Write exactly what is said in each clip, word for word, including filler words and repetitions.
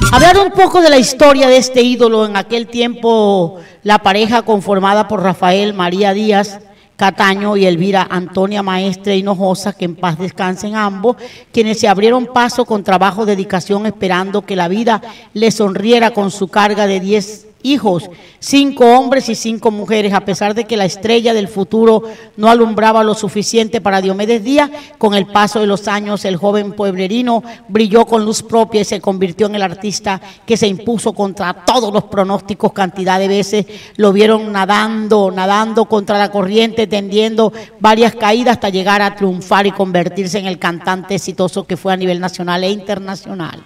Hablar un poco de la historia de este ídolo. En aquel tiempo, la pareja conformada por Rafael María Díaz Cataño y Elvira Antonia Maestre Hinojosa, que en paz descansen ambos, quienes se abrieron paso con trabajo, dedicación, esperando que la vida les sonriera con su carga de diez hijos, cinco hombres y cinco mujeres. A pesar de que la estrella del futuro no alumbraba lo suficiente para Diomedes Díaz, con el paso de los años el joven pueblerino brilló con luz propia y se convirtió en el artista que se impuso contra todos los pronósticos. Cantidad de veces lo vieron nadando, nadando contra la corriente, tendiendo varias caídas hasta llegar a triunfar y convertirse en el cantante exitoso que fue a nivel nacional e internacional.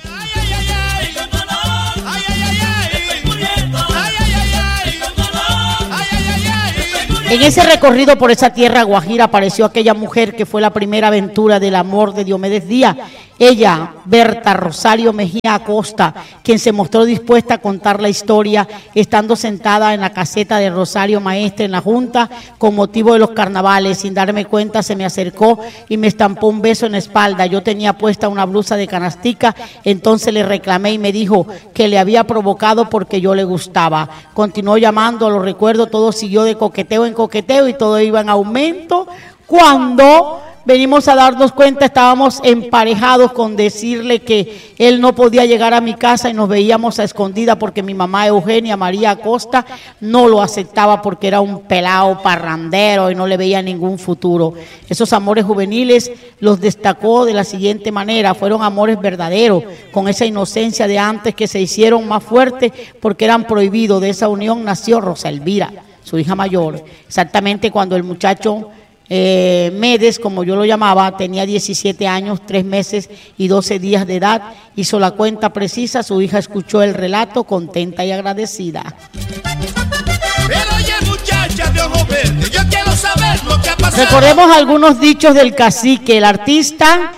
En ese recorrido por esa tierra guajira apareció aquella mujer que fue la primera aventura del amor de Diomedes Díaz. Ella, Berta Rosario Mejía Acosta, quien se mostró dispuesta a contar la historia, estando sentada en la caseta de Rosario Maestre en la Junta con motivo de los carnavales. Sin darme cuenta se me acercó y me estampó un beso en la espalda. Yo tenía puesta una blusa de canastica, entonces le reclamé y me dijo que le había provocado porque yo le gustaba. Continuó llamando, lo recuerdo, todo siguió de coqueteo en coqueteo y todo iba en aumento. Cuando venimos a darnos cuenta, estábamos emparejados con decirle que él no podía llegar a mi casa y nos veíamos a escondida porque mi mamá Eugenia María Acosta no lo aceptaba porque era un pelao parrandero y no le veía ningún futuro. Esos amores juveniles los destacó de la siguiente manera: fueron amores verdaderos, con esa inocencia de antes, que se hicieron más fuertes porque eran prohibidos. De esa unión nació Rosa Elvira, su hija mayor, exactamente cuando el muchacho Eh, Medes, como yo lo llamaba, tenía diecisiete años, tres meses y doce días de edad. Hizo la cuenta precisa, su hija escuchó el relato contenta y agradecida. Pero oye, muchacha de ojo verde, yo quiero saber lo que ha pasado. Recordemos algunos dichos del cacique. El artista,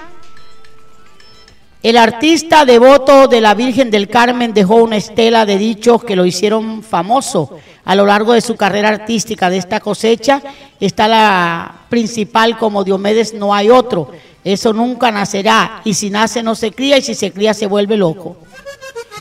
el artista devoto de la Virgen del Carmen dejó una estela de dichos que lo hicieron famoso a lo largo de su carrera artística. De esta cosecha está la principal: como Diomedes no hay otro, eso nunca nacerá, y si nace no se cría, y si se cría se vuelve loco.